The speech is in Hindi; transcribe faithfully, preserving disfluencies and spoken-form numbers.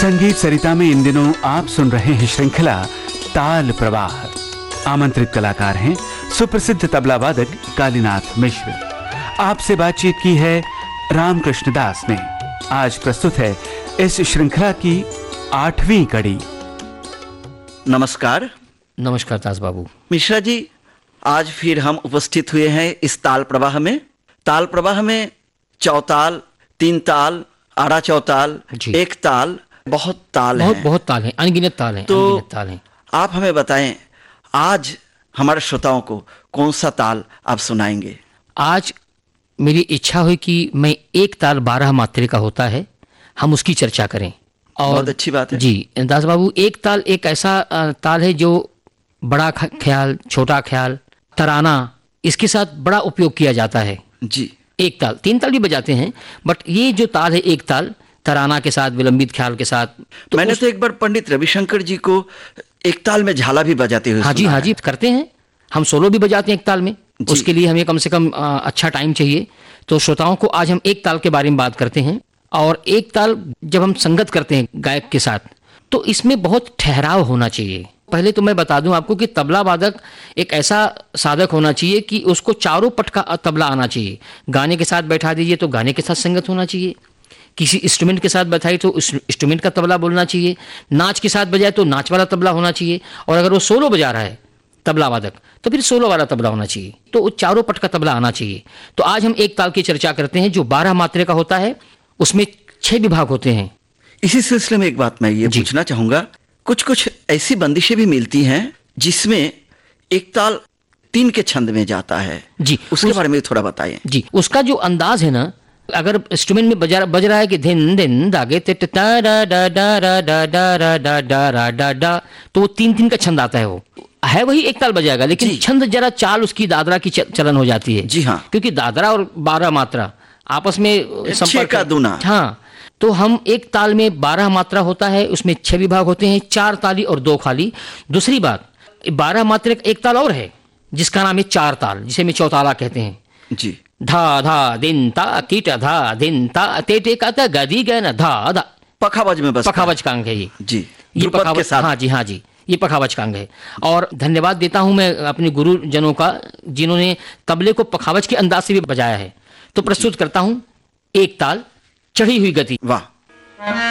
संगीत सरिता में इन दिनों आप सुन रहे हैं श्रृंखला ताल प्रवाह। आमंत्रित कलाकार हैं सुप्रसिद्ध तबला वादक कालीनाथ मिश्र। आपसे बातचीत की है रामकृष्ण दास ने। आज प्रस्तुत है इस श्रृंखला की आठवीं कड़ी। नमस्कार। नमस्कार दास बाबू। मिश्रा जी, आज फिर हम उपस्थित हुए हैं इस ताल प्रवाह में। ताल प्रवाह में चौताल, तीन ताल, आड़ा चौताल, एक ताल, बहुत ताल बहुत हैं। बहुत ताल हैं, अनगिनत ताल हैं, तो अनगिनत ताल हैं। आप हमें बताएं, आज हमारे श्रोताओं को कौन सा ताल आप सुनाएंगे? आज मेरी इच्छा हुई कि मैं एक ताल बारह मात्रे का होता है, हम उसकी चर्चा करें। और बहुत अच्छी बात है जी दास बाबू, एक ताल एक ऐसा अ, ताल है जो बड़ा ख- ख्याल, छोटा ख्याल, तराना, इसके साथ बड़ा उपयोग किया जाता है। जी। एक ताल, तीन ताल भी बजाते हैं, बट ये जो ताल है एक ताल, तराना के साथ, विलंबित ख्याल के साथ। तो मैंने उस- तो एक बार पंडित रविशंकर जी को एक ताल में झाला भी बजाते हुए हाँ जी सुना हाँ है। जी करते हैं। हम सोलो भी बजाते हैं एक ताल में। जी। उसके लिए हमें कम से कम अ, अच्छा टाइम चाहिए। तो श्रोताओं को आज हम एक ताल के बारे में बात करते हैं। और एक ताल जब हम संगत करते हैं गायक के साथ, तो इसमें बहुत ठहराव होना चाहिए। पहले तो मैं बता दूं आपको कि तबला वादक एक ऐसा साधक होना चाहिए कि उसको चारों पट का तबला आना चाहिए। गाने के साथ बैठा दीजिए तो गाने के साथ संगत होना चाहिए। किसी इंस्ट्रूमेंट के साथ बैठाई तो उस इंस्ट्रूमेंट का तबला बोलना चाहिए। नाच के साथ बजाए तो नाच वाला तबला होना चाहिए। और अगर वो सोलो बजा रहा है तबला वादक, तो फिर सोलो वाला तबला होना चाहिए। तो वो चारों पट का तबला आना चाहिए। तो आज हम एक ताल की चर्चा करते हैं जो बारह मात्रे का होता है। उसमें छह विभाग होते हैं। इसी सिलसिले में एक बात मैं ये पूछना चाहूंगा, कुछ कुछ ऐसी बंदिशें भी मिलती हैं जिसमें एक ताल तीन के छंद में जाता है। जी, उसके उस, बारे में थोड़ा बताइए। जी, उसका जो अंदाज है ना, अगर इंस्ट्रूमेंट में बजा बज रहा है कि धिन धिन दागे टिट टा डा डा डा डा डा डा डा डा डा डा डा डा, तो वो तीन तीन का छंद आता है। वो है वही एक ताल बजाएगा, लेकिन जी। छंद जरा चाल उसकी दादरा की च- चलन हो जाती है। जी हाँ। क्योंकि दादरा और बारह मात्रा आपस में छह संपर्क का है। दूना। हाँ, तो हम एक ताल में बारह मात्रा होता है, उसमें छह विभाग होते हैं, चार ताली और दो खाली। दूसरी बात, बारह मात्रा का एक ताल और है जिसका नाम है चार ताल, जिसे में चौताला कहते हैं। जी। धा धा दिन ता कीट धा दिन ता ते टे का ता गदी गन धा धा। पखावज में बस पखावज का अंग है ये। जी। ये ध्रुपद के पखावज, साथ। हाँ जी हाँ जी, ये पखावज का अंग है। और धन्यवाद देता हूं मैं अपने गुरुजनों का, जिन्होंने तबले को पखावज के अंदाज से भी बजाया है। तो प्रस्तुत करता हूं एक ताल, चढ़ी हुई गति। वाह।